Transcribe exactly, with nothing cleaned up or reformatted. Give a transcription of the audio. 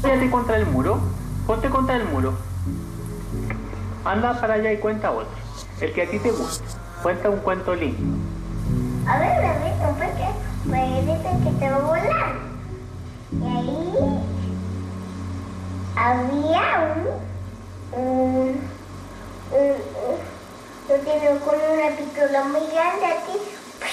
Váyate contra el muro. Ponte contra el muro. Anda para allá y cuenta otro. El que a ti te guste. Cuenta un cuento lindo. A ver, bebito, porque pues dicen que te va a volar. Y ahí había un, un, un, un, un con una pistola muy grande